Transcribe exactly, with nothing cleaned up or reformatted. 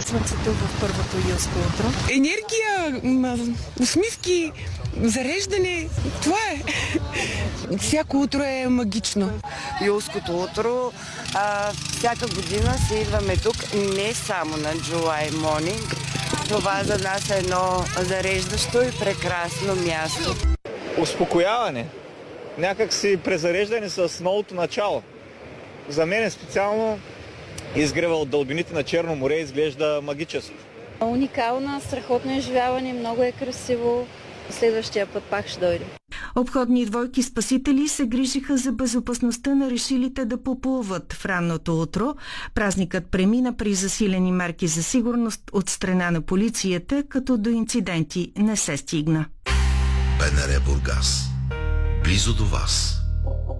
слънцето в първото юлско утро? Енергия, усмивки, зареждане. Това е. Всяко утро е магично. Юлското утро. А, всяка година си идваме тук не само на July Morning. Това за нас е едно зареждащо и прекрасно място. Успокояване. Някак си презареждане с новото начало. За мен специално изгрева от дълбините на Черно море изглежда магическо. Уникална, страхотно изживяване, много е красиво. Следващия път пак ще дойде. Обходни двойки спасители се грижиха за безопасността на решилите да поплуват в ранното утро. Празникът премина при засилени мерки за сигурност от страна на полицията, като до инциденти не се стигна. БНР Бургас. Близо до вас.